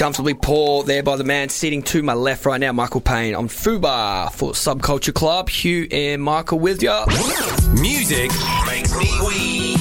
Comfortably Poor there by the man sitting to my left right now, Michael Payne on Fubar for Subculture Club. Hugh and Michael with ya. Music makes me weak.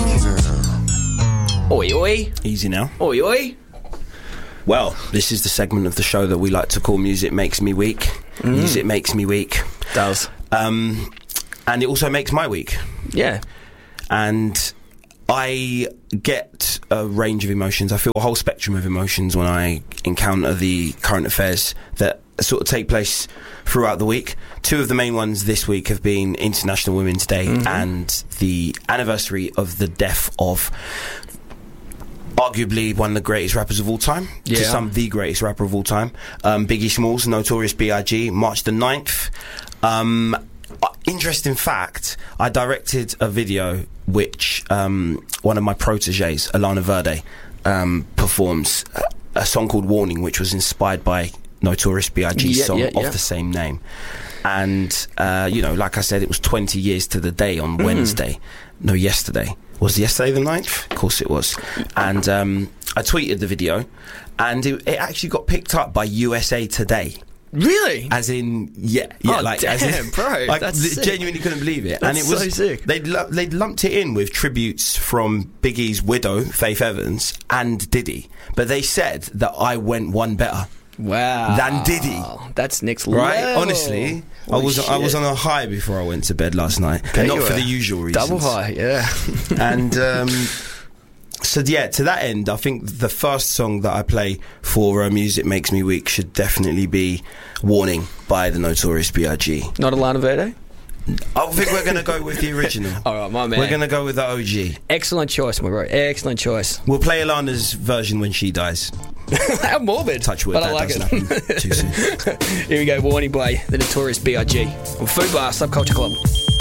Oi, oi. Easy now. Oi, oi. Well, this is the segment of the show that we like to call Music Makes Me Weak. Music makes me weak. Does. And it also makes my week. Yeah. And I get a range of emotions. I feel a whole spectrum of emotions when I encounter the current affairs that sort of take place throughout the week. Two of the main ones this week have been International Women's Day and the anniversary of the death of arguably one of the greatest rappers of all time. Yeah. To some, the greatest rapper of all time. Biggie Smalls, Notorious B.I.G., March the 9th. Interesting fact, I directed a video which one of my proteges, Alana Verde, performs a song called Warning, which was inspired by Notorious B.I.G.'s song of the same name. And, like I said, it was 20 years to the day on Wednesday. No, yesterday. Was yesterday the 9th? Of course it was. And I tweeted the video, and it actually got picked up by USA Today. Really? As in, bro, that's sick. Genuinely couldn't believe it. That's and it was so sick. They'd lumped it in with tributes from Biggie's widow, Faith Evans, and Diddy. But they said that I went one better. Wow. Than Diddy. That's next level. Right? Honestly, I was on a high before I went to bed last night. And not for the usual reasons. Double high, yeah. And so yeah, to that end, I think the first song that I play for Music Makes Me Weak should definitely be Warning by the Notorious B.I.G. Not Alana Verde? I think we're going to go with the original. Alright, my man. We're going to go with the OG. Excellent choice, my bro. Excellent choice. We'll play Alana's version when she dies. How morbid. Touch wood, but that I like doesn't happen too soon. Here we go, Warning by the Notorious B.I.G. on Fubar Subculture Club.